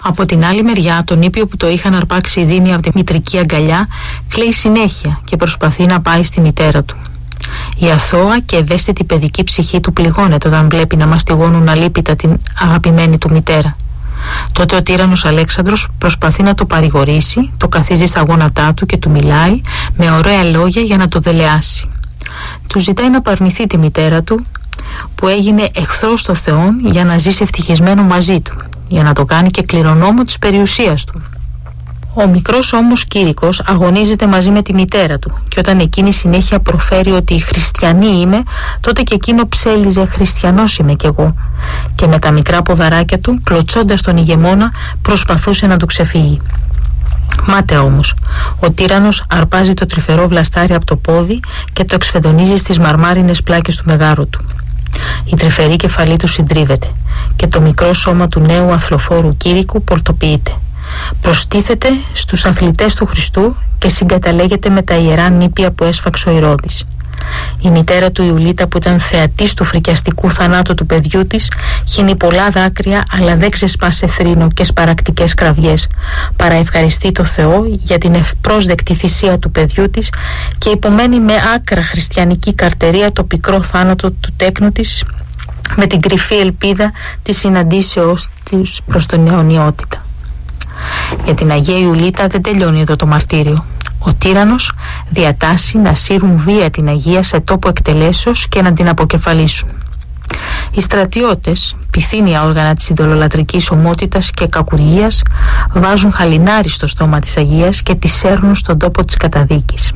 Από την άλλη μεριά, τον ήπιο που το είχαν αρπάξει οι δήμοι από τη μητρική αγκαλιά κλαίει συνέχεια και προσπαθεί να πάει στη μητέρα του. Η αθώα και ευαίσθητη παιδική ψυχή του πληγώνεται όταν βλέπει να μαστιγώνουν αλίπητα την αγαπημένη του μητέρα. Τότε ο τύραννος Αλέξανδρος προσπαθεί να το παρηγορήσει, το καθίζει στα γόνατά του και του μιλάει με ωραία λόγια για να το δελεάσει. Του ζητάει να παρνηθεί τη μητέρα του, που έγινε εχθρός των θεών, για να ζήσει ευτυχισμένο μαζί του, για να το κάνει και κληρονόμο της περιουσίας του. Ο μικρός όμως Κήρυκος αγωνίζεται μαζί με τη μητέρα του, και όταν εκείνη συνέχεια προφέρει ότι χριστιανή είμαι, τότε και εκείνο ψέλιζε χριστιανός είμαι κι εγώ, και με τα μικρά ποδαράκια του, κλωτσώντας τον ηγεμόνα, προσπαθούσε να του ξεφύγει. Μάταια όμως, ο τύραννος αρπάζει το τρυφερό βλαστάρι από το πόδι και το εξφεδονίζει στις μαρμάρινες πλάκες του μεγάρου του. Η τρυφερή κεφαλή του συντρίβεται και το μικρό σώμα του νέου αθλοφόρου Κήρυκου πορτοποιείται. Προστίθεται στους αθλητές του Χριστού και συγκαταλέγεται με τα ιερά νήπια που έσφαξε ο Ηρώδης. Η μητέρα του Ιουλίτα, που ήταν θεατής του φρικιαστικού θανάτου του παιδιού της, χύνει πολλά δάκρυα, αλλά δεν ξεσπάσε θρήνο και σπαρακτικές κραυγές, παρά ευχαριστεί το Θεό για την ευπρόσδεκτη θυσία του παιδιού της και υπομένει με άκρα χριστιανική καρτερία το πικρό θάνατο του τέκνου της, με την κρυφή ελπίδα της συναντήσεώς τους προς τον αιωνιότητα. Για την Αγία Ιουλίτα δεν τελειώνει εδώ το μαρτύριο. Ο τύραννος διατάσσει να σύρουν βία την Αγία σε τόπο εκτελέσεως και να την αποκεφαλίσουν. Οι στρατιώτες, πυθύνια όργανα της ειδωλολατρικής ομότητας και κακουργίας, βάζουν χαλινάρι στο στόμα της Αγίας και τη σέρνουν στον τόπο της καταδίκης.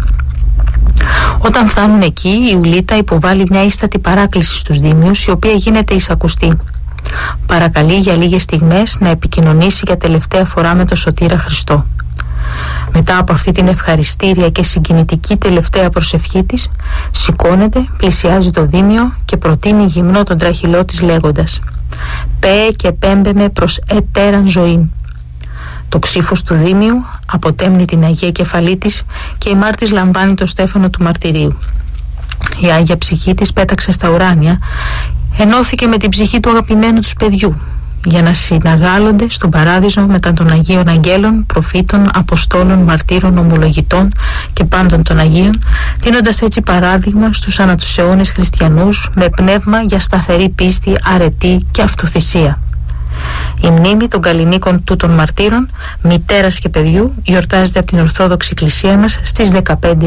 Όταν φτάνουν εκεί, η Ιουλίτα υποβάλλει μια ίστατη παράκληση στους δήμιους, η οποία γίνεται εισακουστή. Παρακαλεί για λίγες στιγμές να επικοινωνήσει για τελευταία φορά με τον Σωτήρα Χριστό. Μετά από αυτή την ευχαριστήρια και συγκινητική τελευταία προσευχή της, σηκώνεται, πλησιάζει το δήμιο και προτείνει γυμνό τον τραχυλό της λέγοντας «Παίε και πέμπε με προς ετέραν ζωήν». Το ξύφος του δήμιου αποτέμνει την Αγία κεφαλή της και η μάρτης λαμβάνει το στέφανο του μαρτυρίου. Η Άγια ψυχή της πέταξε στα ουράνια, ενώθηκε με την ψυχή του αγαπημένου τους παιδιού, για να συναγάλλονται στον παράδεισο μετά των Αγίων Αγγέλων, προφήτων, Αποστόλων, Μαρτύρων, Ομολογητών και πάντων των Αγίων, δίνοντας έτσι παράδειγμα στους ανά τους αιώνες χριστιανούς με πνεύμα για σταθερή πίστη, αρετή και αυτοθυσία. Η μνήμη των καλλινίκων τούτων μαρτύρων, μητέρας και παιδιού, γιορτάζεται από την Ορθόδοξη Εκκλησία μας στις 15